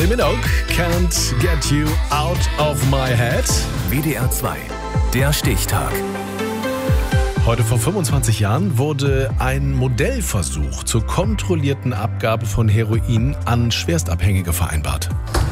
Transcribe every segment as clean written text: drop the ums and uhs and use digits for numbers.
Kylie Minogue, Can't Get You Out of My Head. WDR 2, der Stichtag. Heute vor 25 Jahren wurde ein Modellversuch zur kontrollierten Abgabe von Heroin an Schwerstabhängige vereinbart.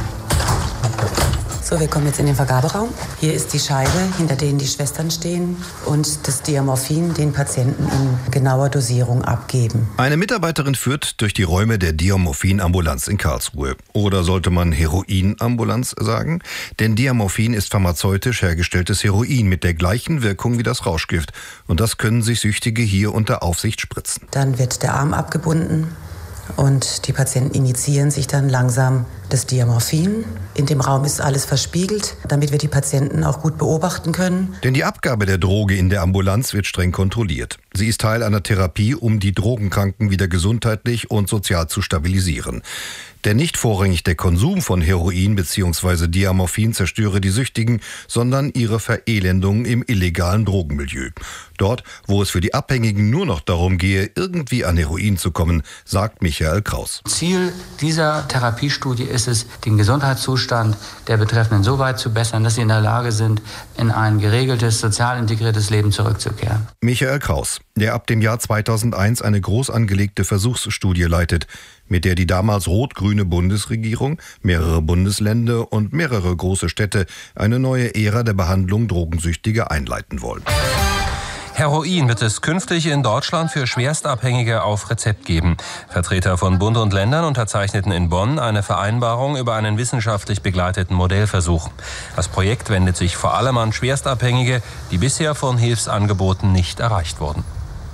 So, wir kommen jetzt in den Vergaberaum. Hier ist die Scheibe, hinter denen die Schwestern stehen und das Diamorphin den Patienten in genauer Dosierung abgeben. Eine Mitarbeiterin führt durch die Räume der Diamorphin-Ambulanz in Karlsruhe. Oder sollte man Heroin-Ambulanz sagen? Denn Diamorphin ist pharmazeutisch hergestelltes Heroin mit der gleichen Wirkung wie das Rauschgift. Und das können sich Süchtige hier unter Aufsicht spritzen. Dann wird der Arm abgebunden und die Patienten injizieren sich dann langsam das Diamorphin. In dem Raum ist alles verspiegelt, damit wir die Patienten auch gut beobachten können. Denn die Abgabe der Droge in der Ambulanz wird streng kontrolliert. Sie ist Teil einer Therapie, um die Drogenkranken wieder gesundheitlich und sozial zu stabilisieren. Denn nicht vorrangig der Konsum von Heroin bzw. Diamorphin zerstöre die Süchtigen, sondern ihre Verelendung im illegalen Drogenmilieu. Dort, wo es für die Abhängigen nur noch darum gehe, irgendwie an Heroin zu kommen, sagt Michael Kraus. Ziel dieser Therapiestudie ist es, den Gesundheitszustand der Betreffenden so weit zu bessern, dass sie in der Lage sind, in ein geregeltes, sozial integriertes Leben zurückzukehren. Michael Kraus, der ab dem Jahr 2001 eine groß angelegte Versuchsstudie leitet, mit der die damals rot-grüne Bundesregierung, mehrere Bundesländer und mehrere große Städte eine neue Ära der Behandlung Drogensüchtiger einleiten wollen. Heroin wird es künftig in Deutschland für Schwerstabhängige auf Rezept geben. Vertreter von Bund und Ländern unterzeichneten in Bonn eine Vereinbarung über einen wissenschaftlich begleiteten Modellversuch. Das Projekt wendet sich vor allem an Schwerstabhängige, die bisher von Hilfsangeboten nicht erreicht wurden.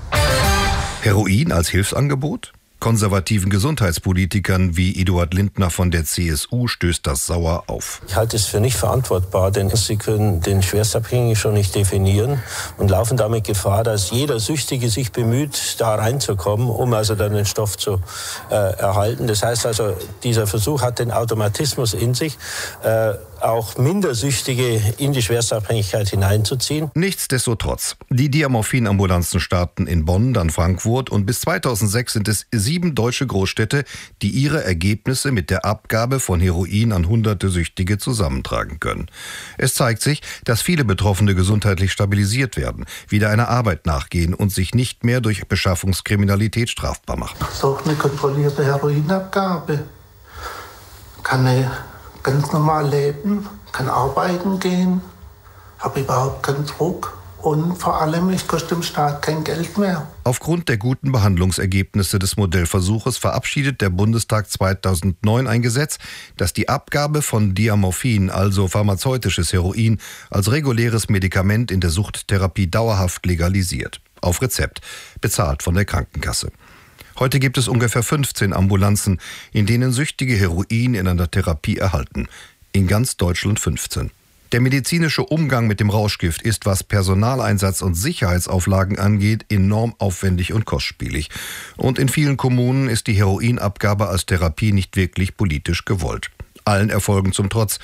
Heroin als Hilfsangebot? Konservativen Gesundheitspolitikern wie Eduard Lindner von der CSU stößt das sauer auf. Ich halte es für nicht verantwortbar, denn sie können den Schwerstabhängigen schon nicht definieren und laufen damit Gefahr, dass jeder Süchtige sich bemüht, da reinzukommen, um also dann den Stoff zu erhalten. Das heißt also, dieser Versuch hat den Automatismus in sich, auch Mindersüchtige in die Schwerstabhängigkeit hineinzuziehen. Nichtsdestotrotz, die Diamorphin-Ambulanzen starten in Bonn, dann Frankfurt und bis 2006 sind es 7 deutsche Großstädte, die ihre Ergebnisse mit der Abgabe von Heroin an hunderte Süchtige zusammentragen können. Es zeigt sich, dass viele Betroffene gesundheitlich stabilisiert werden, wieder einer Arbeit nachgehen und sich nicht mehr durch Beschaffungskriminalität strafbar machen. Das ist auch eine kontrollierte Heroinabgabe. Kann ganz normal leben, kann arbeiten gehen, habe überhaupt keinen Druck und vor allem, ich koste dem Staat kein Geld mehr. Aufgrund der guten Behandlungsergebnisse des Modellversuches verabschiedet der Bundestag 2009 ein Gesetz, das die Abgabe von Diamorphin, also pharmazeutisches Heroin, als reguläres Medikament in der Suchttherapie dauerhaft legalisiert. Auf Rezept, bezahlt von der Krankenkasse. Heute gibt es ungefähr 15 Ambulanzen, in denen Süchtige Heroin in einer Therapie erhalten. In ganz Deutschland 15. Der medizinische Umgang mit dem Rauschgift ist, was Personaleinsatz und Sicherheitsauflagen angeht, enorm aufwendig und kostspielig. Und in vielen Kommunen ist die Heroinabgabe als Therapie nicht wirklich politisch gewollt. Allen Erfolgen zum Trotz